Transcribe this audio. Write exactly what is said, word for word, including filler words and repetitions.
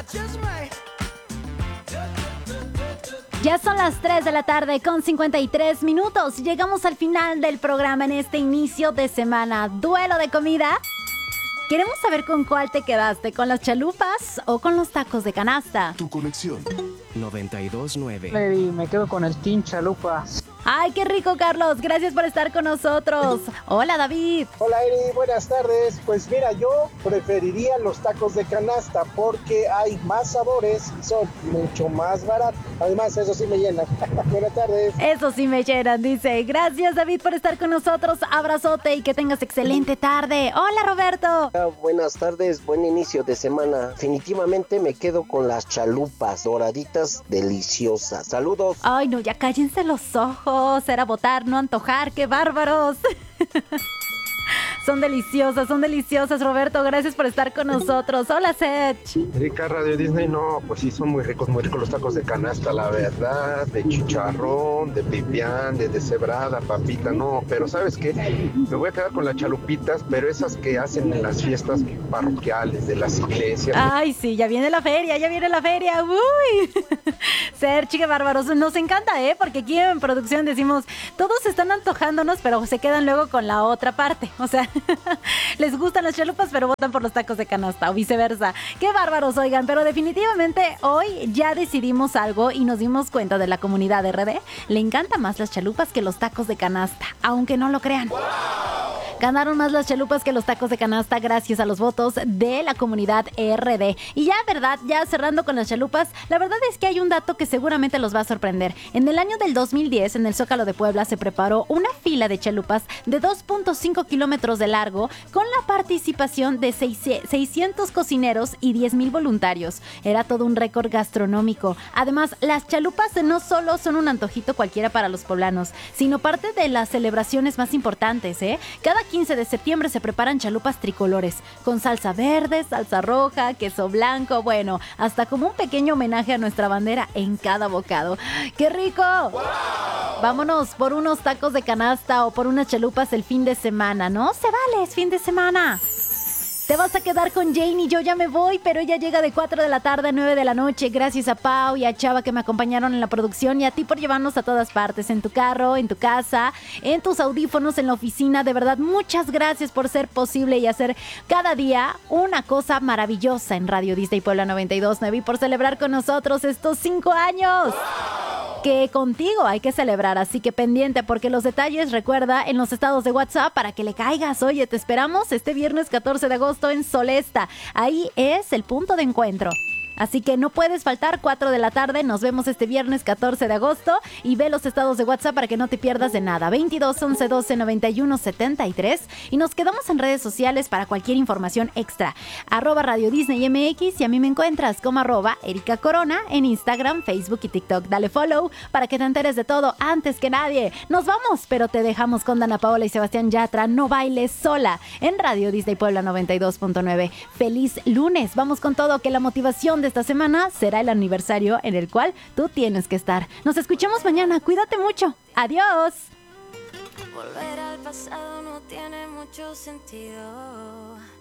Ya son las tres de la tarde con cincuenta y tres minutos. Llegamos al final del programa en este inicio de semana. Duelo de comida. Queremos saber con cuál te quedaste, con las chalupas o con los tacos de canasta. Tu conexión. noventa y dos nueve. Lady, me quedo con el Team Chalupas. ¡Ay, qué rico, Carlos! Gracias por estar con nosotros. Hola, David. Hola, Eri. Buenas tardes. Pues mira, yo preferiría los tacos de canasta porque hay más sabores y son mucho más baratos. Además, eso sí me llena. Buenas tardes. Eso sí me llenan, dice. Gracias, David, por estar con nosotros. Abrazote y que tengas excelente tarde. Hola, Roberto. Hola, buenas tardes. Buen inicio de semana. Definitivamente me quedo con las chalupas doraditas deliciosas. Saludos. Ay, no, ya cállense los ojos. Era votar, no antojar. ¡Qué bárbaros! Son deliciosas, son deliciosas, Roberto. Gracias por estar con nosotros. Hola, Sech. Erika, Radio Disney, no, pues sí, son muy ricos, muy ricos los tacos de canasta, la verdad, de chicharrón, de pipián, de deshebrada, papita, no, pero ¿sabes qué? Me voy a quedar con las chalupitas, pero esas que hacen en las fiestas parroquiales de las iglesias. Ay, sí, ya viene la feria, ya viene la feria. Uy. Ser chique bárbaros, nos encanta, ¿eh? Porque aquí en producción decimos, todos están antojándonos, pero se quedan luego con la otra parte. O sea, les gustan las chalupas, pero votan por los tacos de canasta o viceversa. Qué bárbaros, oigan, pero definitivamente hoy ya decidimos algo y nos dimos cuenta de la comunidad R D. Le encanta más las chalupas que los tacos de canasta, aunque no lo crean. ¡Wow! Ganaron más las chalupas que los tacos de canasta gracias a los votos de la comunidad R D. Y ya, verdad, ya cerrando con las chalupas, la verdad es que hay un dato que seguramente los va a sorprender. En el año del dos mil diez, en el Zócalo de Puebla, se preparó una fila de chalupas de dos punto cinco kilómetros de largo con la participación de seiscientos cocineros y diez mil voluntarios. Era todo un récord gastronómico. Además, las chalupas no solo son un antojito cualquiera para los poblanos, sino parte de las celebraciones más importantes, ¿eh? Cada quince de septiembre se preparan chalupas tricolores, con salsa verde, salsa roja, queso blanco, bueno, hasta como un pequeño homenaje a nuestra bandera en cada bocado. ¡Qué rico! ¡Wow! Vámonos por unos tacos de canasta o por unas chalupas el fin de semana, ¿no? Se vale, es fin de semana. Te vas a quedar con Jane y yo ya me voy, pero ella llega de cuatro de la tarde a nueve de la noche. Gracias a Pau y a Chava que me acompañaron en la producción y a ti por llevarnos a todas partes, en tu carro, en tu casa, en tus audífonos, en la oficina. De verdad, muchas gracias por ser posible y hacer cada día una cosa maravillosa en Radio Disney Puebla noventa y dos punto nueve y por celebrar con nosotros estos cinco años. ¡Wow! Que contigo hay que celebrar, así que pendiente porque los detalles, recuerda, en los estados de WhatsApp para que le caigas. Oye, te esperamos este viernes catorce de agosto en Solesta. Ahí es el punto de encuentro. Así que no puedes faltar, cuatro de la tarde. Nos vemos este viernes catorce de agosto y ve los estados de WhatsApp para que no te pierdas de nada. veintidós, once, doce, noventa y uno, setenta y tres. Y nos quedamos en redes sociales para cualquier información extra. Arroba Radio Disney M X y a mí me encuentras como arroba Erika Corona en Instagram, Facebook y TikTok. Dale follow para que te enteres de todo antes que nadie. Nos vamos, pero te dejamos con Dana Paola y Sebastián Yatra. No bailes sola en Radio Disney Puebla noventa y dos punto nueve. Feliz lunes. Vamos con todo, que la motivación de esta semana será el aniversario en el cual tú tienes que estar. Nos escuchamos mañana. Cuídate mucho. Adiós. Volver al pasado no tiene mucho sentido.